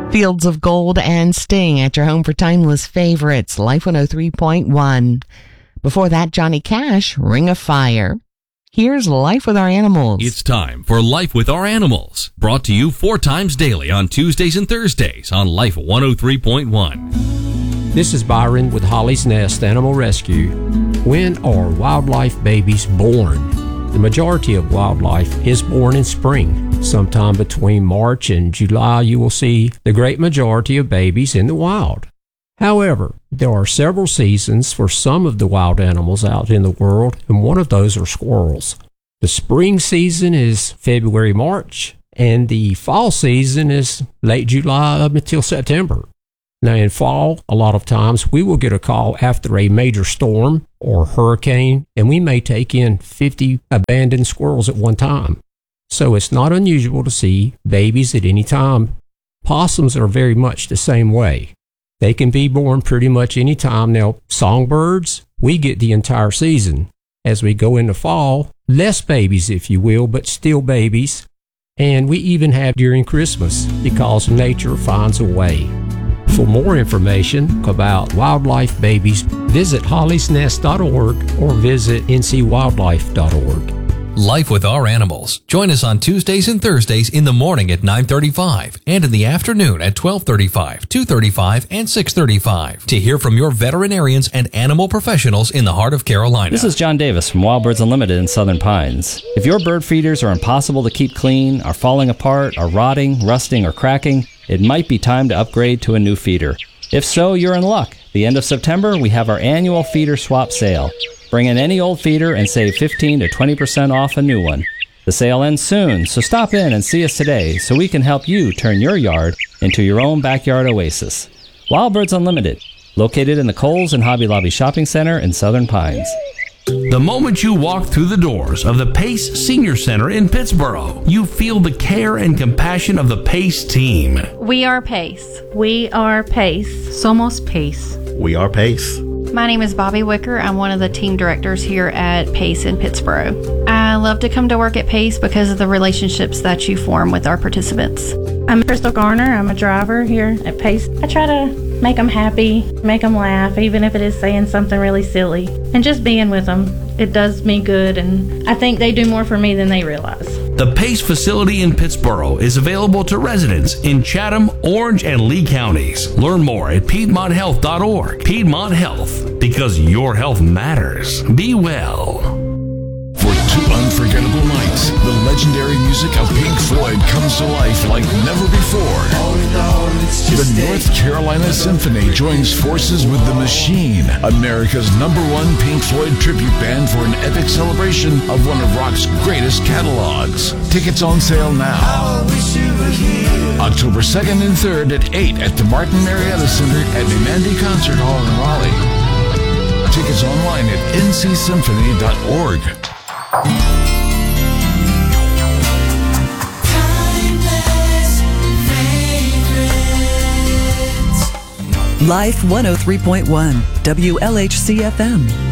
Fields of Gold and Sting at your home for timeless favorites, Life 103.1. Before that, Johnny Cash, Ring of Fire. Here's Life with Our Animals. It's time for Life with Our Animals, brought to you 4 times daily on Tuesdays and Thursdays on Life 103.1. This is Byron with Holly's Nest Animal Rescue. When are wildlife babies born? The majority of wildlife is born in spring. Sometime between March and July, you will see the great majority of babies in the wild. However, there are several seasons for some of the wild animals out in the world, and one of those are squirrels. The spring season is February, March, and the fall season is late July up until September. Now in fall, a lot of times we will get a call after a major storm or hurricane, and we may take in 50 abandoned squirrels at one time. So it's not unusual to see babies at any time. Possums are very much the same way. They can be born pretty much any time. Now, songbirds, we get the entire season. As we go into fall, less babies, if you will, but still babies. And we even have during Christmas because nature finds a way. For more information about wildlife babies, visit hollysnest.org or visit ncwildlife.org. Life with Our Animals. Join us on Tuesdays and Thursdays in the morning at 9:35 and in the afternoon at 12:35, 2:35, and 6:35 to hear from your veterinarians and animal professionals in the heart of Carolina. This is John Davis from Wild Birds Unlimited in Southern Pines. If your bird feeders are impossible to keep clean, are falling apart, are rotting, rusting, or cracking, it might be time to upgrade to a new feeder. If so, you're in luck. The end of September, we have our annual feeder swap sale. Bring in any old feeder and save 15 to 20% off a new one. The sale ends soon, so stop in and see us today so we can help you turn your yard into your own backyard oasis. Wild Birds Unlimited, located in the Kohl's and Hobby Lobby Shopping Center in Southern Pines. The moment you walk through the doors of the Pace Senior Center in Pittsboro, you feel the care and compassion of the Pace team. We are Pace. We are Pace. Somos Pace. We are Pace. My name is Bobby Wicker. I'm one of the team directors here at Pace in Pittsboro. I love to come to work at Pace because of the relationships that you form with our participants. I'm Crystal Garner. I'm a driver here at Pace. I try to make them happy, make them laugh, even if it is saying something really silly. And just being with them, it does me good, and I think they do more for me than they realize. The Pace facility in Pittsboro is available to residents in Chatham, Orange, and Lee counties. Learn more at PiedmontHealth.org. Piedmont Health, because your health matters. Be well. For 2 unforgettable nights, the legendary music of Pink Floyd comes to life like never before. The North Carolina Symphony joins forces with The Machine, America's #1 Pink Floyd tribute band, for an epic celebration of one of rock's greatest catalogs. Tickets on sale now. October 2nd and 3rd at 8 at the Martin Marietta Center at Vivendi Concert Hall in Raleigh. Tickets online at ncsymphony.org. Life 103.1 WLHC FM.